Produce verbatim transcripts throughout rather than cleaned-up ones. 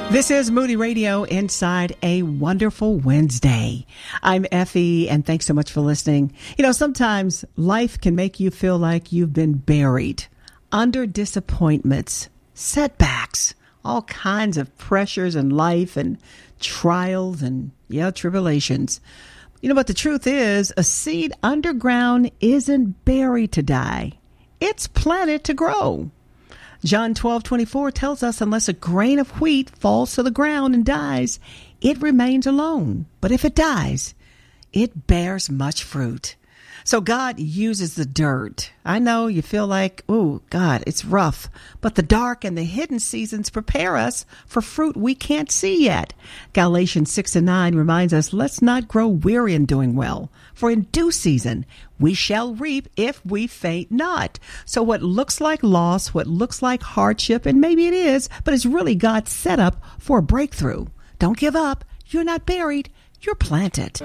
This is Moody Radio Inside a Wonderful Wednesday. I'm Effie, and thanks so much for listening. You know, sometimes life can make you feel like you've been buried under disappointments, setbacks, all kinds of pressures in life and trials and, yeah, tribulations. You know, but the truth is, a seed underground isn't buried to die. It's planted to grow. John twelve twenty-four tells us unless a grain of wheat falls to the ground and dies, it remains alone. But if it dies, it bears much fruit. So God uses the dirt. I know you feel like, oh, God, it's rough. But the dark and the hidden seasons prepare us for fruit we can't see yet. Galatians six and nine reminds us, let's not grow weary in doing well. For in due season, we shall reap if we faint not. So what looks like loss, what looks like hardship, and maybe it is, but it's really God's setup for a breakthrough. Don't give up. You're not buried. You're planted.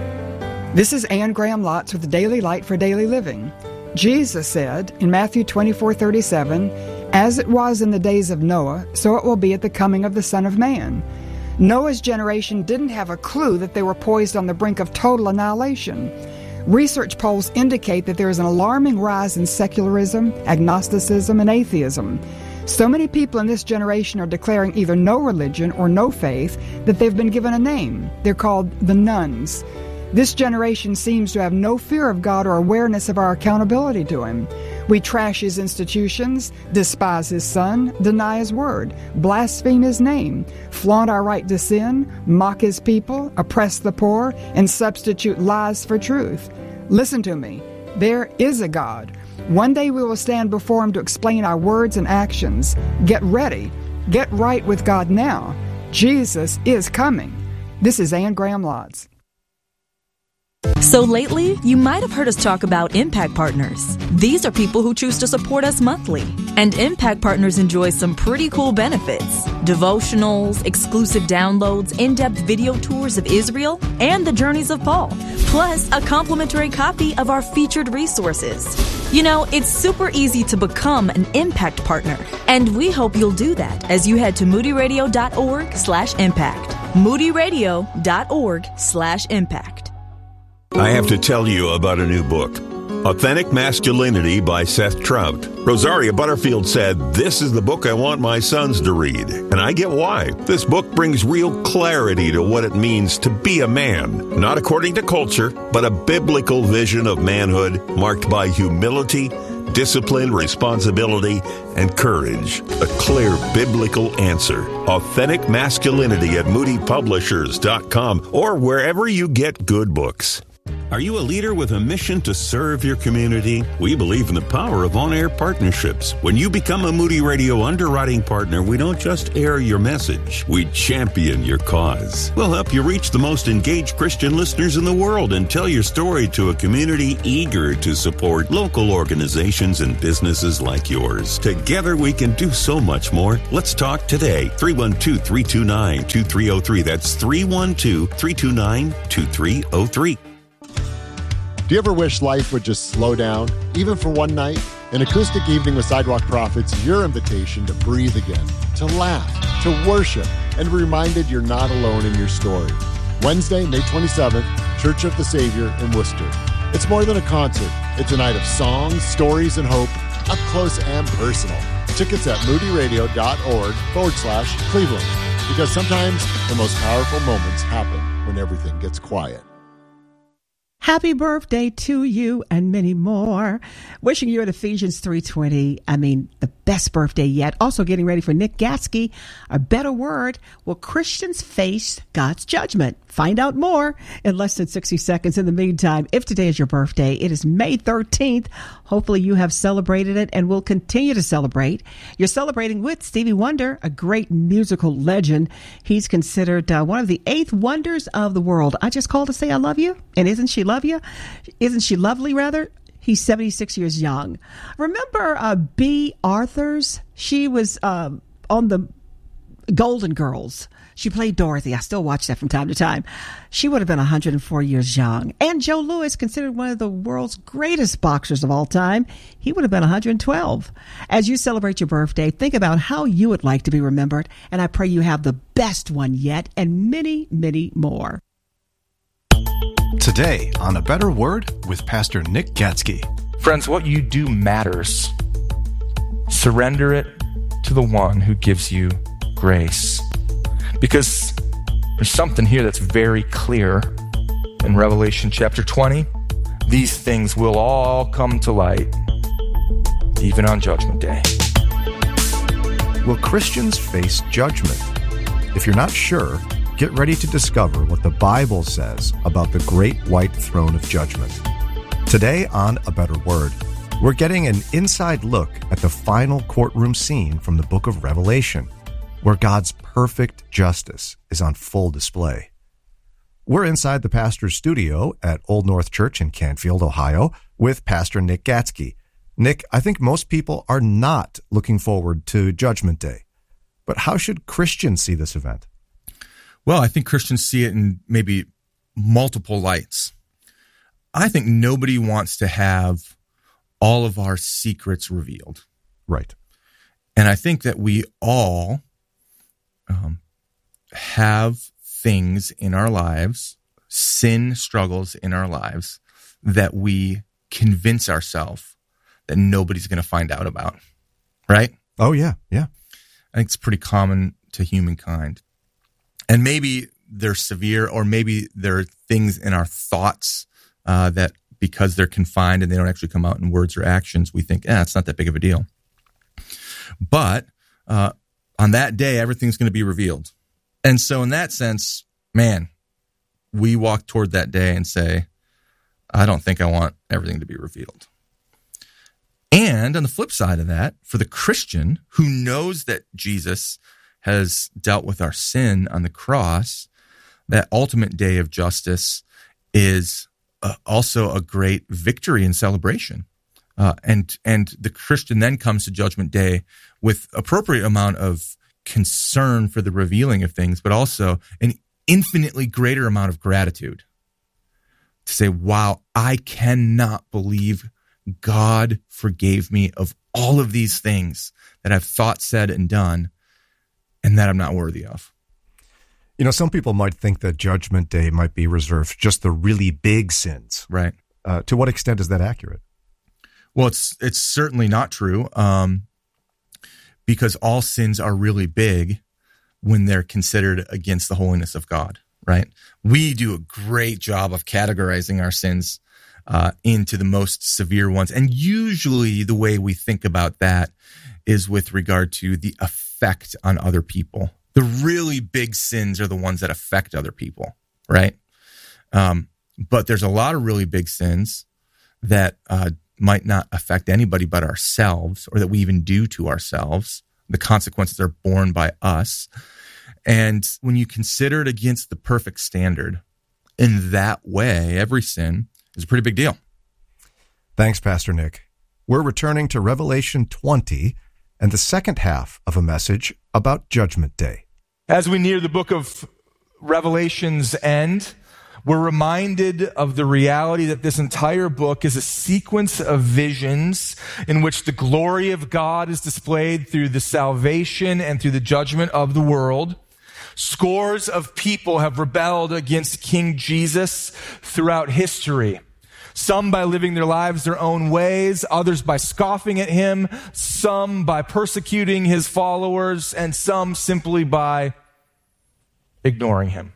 This is Anne Graham Lotz with the Daily Light for Daily Living. Jesus said in Matthew twenty-four thirty-seven, "As it was in the days of Noah, so it will be at the coming of the Son of Man." Noah's generation didn't have a clue that they were poised on the brink of total annihilation. Research polls indicate that there is an alarming rise in secularism, agnosticism, and atheism. So many people in this generation are declaring either no religion or no faith that they've been given a name. They're called the nones. This generation seems to have no fear of God or awareness of our accountability to Him. We trash His institutions, despise His Son, deny His word, blaspheme His name, flaunt our right to sin, mock His people, oppress the poor, and substitute lies for truth. Listen to me. There is a God. One day we will stand before Him to explain our words and actions. Get ready. Get right with God now. Jesus is coming. This is Anne Graham Lotz. So lately, you might have heard us talk about Impact Partners. These are people who choose to support us monthly. And Impact Partners enjoy some pretty cool benefits. Devotionals, exclusive downloads, in-depth video tours of Israel, and the journeys of Paul. Plus, a complimentary copy of our featured resources. You know, it's super easy to become an Impact Partner. And we hope you'll do that as you head to moodyradio.org slash impact. moodyradio.org slash impact. I have to tell you about a new book, Authentic Masculinity by Seth Trout. Rosaria Butterfield said, "This is the book I want my sons to read." And I get why. This book brings real clarity to what it means to be a man, not according to culture, but a biblical vision of manhood marked by humility, discipline, responsibility, and courage. A clear biblical answer. Authentic Masculinity at moody publishers dot com or wherever you get good books. Are you a leader with a mission to serve your community? We believe in the power of on-air partnerships. When you become a Moody Radio underwriting partner, we don't just air your message. We champion your cause. We'll help you reach the most engaged Christian listeners in the world and tell your story to a community eager to support local organizations and businesses like yours. Together, we can do so much more. Let's talk today. three one two, three two nine, two three zero three. That's three one two, three two nine, two three zero three. Do you ever wish life would just slow down, even for one night? An acoustic evening with Sidewalk Prophets is your invitation to breathe again, to laugh, to worship, and be reminded you're not alone in your story. Wednesday, May twenty-seventh, Church of the Savior in Worcester. It's more than a concert. It's a night of songs, stories, and hope, up close and personal. Tickets at moodyradio.org forward slash Cleveland. Because sometimes the most powerful moments happen when everything gets quiet. Happy birthday to you and many more. Wishing you at Ephesians three twenty. I mean, the best birthday yet. Also getting ready for Nick Gatsky. A better word. Will Christians face God's judgment? Find out more in less than sixty seconds. In the meantime, if today is your birthday, it is May thirteenth. Hopefully you have celebrated it and will continue to celebrate. You're celebrating with Stevie Wonder, a great musical legend. He's considered uh, one of the eighth wonders of the world. I just called to say I love you. And isn't she love you? Isn't she lovely, rather? He's seventy-six years young. Remember uh, Bea Arthurs? She was uh, on the Golden Girls. She played Dorothy. I still watch that from time to time. She would have been one hundred four years young. And Joe Louis, considered one of the world's greatest boxers of all time, he would have been one hundred twelve. As you celebrate your birthday, think about how you would like to be remembered, and I pray you have the best one yet and many, many more. Today on A Better Word with Pastor Nick Gatsky. Friends, what you do matters. Surrender it to the one who gives you grace. Because there's something here that's very clear. In Revelation chapter twenty, these things will all come to light, even on Judgment Day. Will Christians face judgment? If you're not sure, get ready to discover what the Bible says about the great white throne of judgment. Today on A Better Word, we're getting an inside look at the final courtroom scene from the book of Revelation, where God's perfect justice is on full display. We're inside the pastor's studio at Old North Church in Canfield, Ohio, with Pastor Nick Gatsky. Nick, I think most people are not looking forward to Judgment Day. But how should Christians see this event? Well, I think Christians see it in maybe multiple lights. I think nobody wants to have all of our secrets revealed. Right. And I think that we all um, have things in our lives, sin struggles in our lives, that we convince ourselves that nobody's going to find out about. Right? Oh, yeah, yeah. I think it's pretty common to humankind. And maybe they're severe, or maybe there are things in our thoughts uh, that because they're confined and they don't actually come out in words or actions, we think, eh, it's not that big of a deal. But uh, on that day, everything's going to be revealed. And so in that sense, man, we walk toward that day and say, I don't think I want everything to be revealed. And on the flip side of that, for the Christian who knows that Jesus has dealt with our sin on the cross, that ultimate day of justice is uh, also a great victory and celebration. Uh, and and the Christian then comes to Judgment Day with appropriate amount of concern for the revealing of things, but also an infinitely greater amount of gratitude to say, wow, I cannot believe God forgave me of all of these things that I've thought, said, and done, and that I'm not worthy of. You know, some people might think that Judgment Day might be reserved just the really big sins. Right. Uh, to what extent is that accurate? Well, it's it's certainly not true, um, because all sins are really big when they're considered against the holiness of God, right? We do a great job of categorizing our sins uh, into the most severe ones. And usually the way we think about that is with regard to the effect on other people. The really big sins are the ones that affect other people, right? Um, but there's a lot of really big sins that uh, might not affect anybody but ourselves, or that we even do to ourselves. The consequences are borne by us. And when you consider it against the perfect standard in that way, every sin is a pretty big deal. Thanks, Pastor Nick. We're returning to Revelation twenty and the second half of a message about Judgment Day. As we near the book of Revelation's end, we're reminded of the reality that this entire book is a sequence of visions in which the glory of God is displayed through the salvation and through the judgment of the world. Scores of people have rebelled against King Jesus throughout history. Some by living their lives their own ways, others by scoffing at him, some by persecuting his followers, and some simply by ignoring him.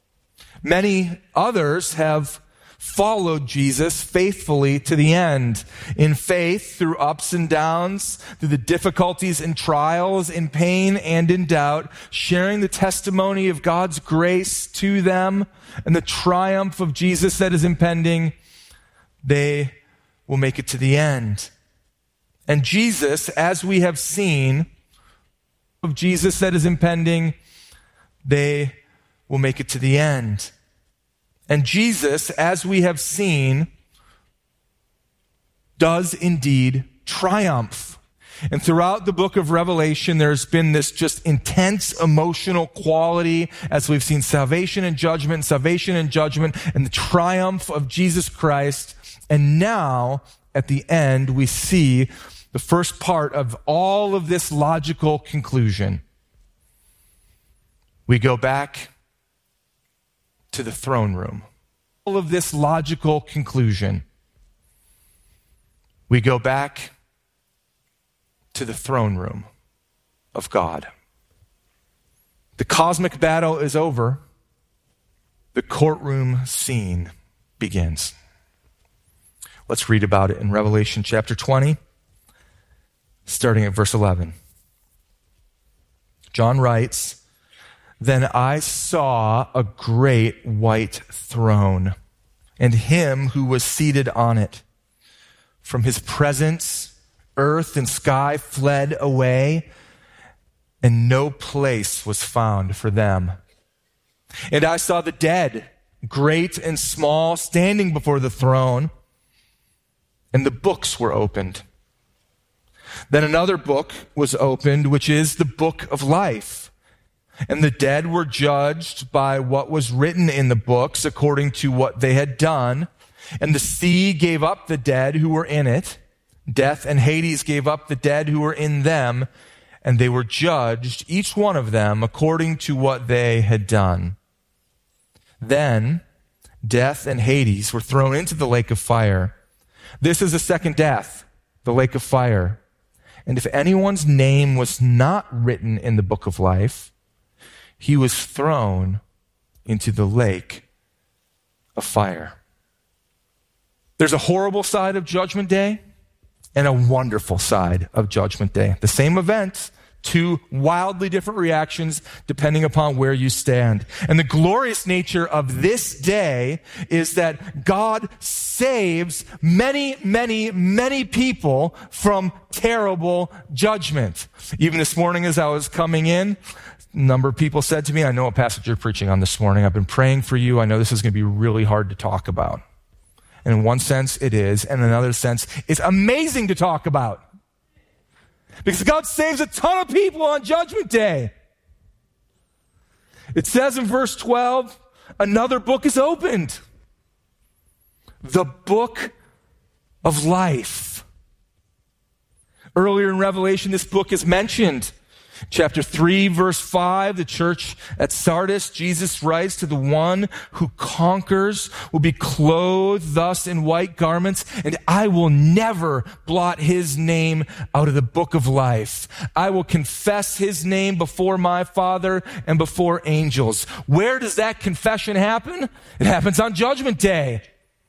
Many others have followed Jesus faithfully to the end, in faith through ups and downs, through the difficulties and trials, in pain and in doubt, sharing the testimony of God's grace to them and the triumph of Jesus that is impending. They will make it to the end. And Jesus, as we have seen, of Jesus that is impending, they will make it to the end. And Jesus, as we have seen, does indeed triumph. And throughout the book of Revelation, there's been this just intense emotional quality as we've seen salvation and judgment, salvation and judgment, and the triumph of Jesus Christ. And now, at the end, we see the first part of all of this logical conclusion. We go back to the throne room. All of this logical conclusion. We go back to the throne room of God. The cosmic battle is over. The courtroom scene begins. Let's read about it in Revelation chapter twenty, starting at verse eleven. John writes, "Then I saw a great white throne, and him who was seated on it. From his presence, earth and sky fled away, and no place was found for them. And I saw the dead, great and small, standing before the throne, and the books were opened. Then another book was opened, which is the book of life. And the dead were judged by what was written in the books according to what they had done. And the sea gave up the dead who were in it. Death and Hades gave up the dead who were in them, and they were judged, each one of them, according to what they had done. Then death and Hades were thrown into the lake of fire. This is the second death, the lake of fire. And if anyone's name was not written in the book of life, he was thrown into the lake of fire." There's a horrible side of Judgment Day and a wonderful side of Judgment Day. The same event, two wildly different reactions depending upon where you stand. And the glorious nature of this day is that God saves many, many, many people from terrible judgment. Even this morning as I was coming in, a number of people said to me, "I know what passage you're preaching on this morning. I've been praying for you. I know this is going to be really hard to talk about." And in one sense, it is. And in another sense, it's amazing to talk about. Because God saves a ton of people on Judgment Day. It says in verse twelve, another book is opened. The book of life. Earlier in Revelation, this book is mentioned. Chapter three, verse five, the church at Sardis, Jesus writes, "To the one who conquers will be clothed thus in white garments, and I will never blot his name out of the book of life. I will confess his name before my Father and before angels." Where does that confession happen? It happens on Judgment Day.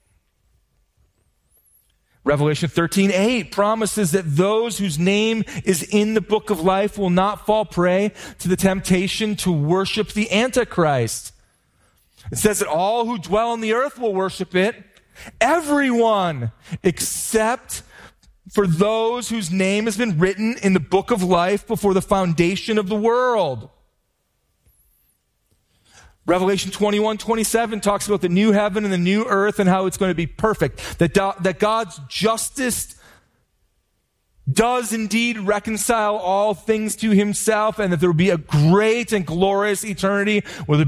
Revelation thirteen eight promises that those whose name is in the book of life will not fall prey to the temptation to worship the Antichrist. It says that all who dwell on the earth will worship it. Everyone except for those whose name has been written in the book of life before the foundation of the world. Revelation twenty-one twenty-seven talks about the new heaven and the new earth and how it's going to be perfect. That, do, that God's justice does indeed reconcile all things to himself, and that there will be a great and glorious eternity where there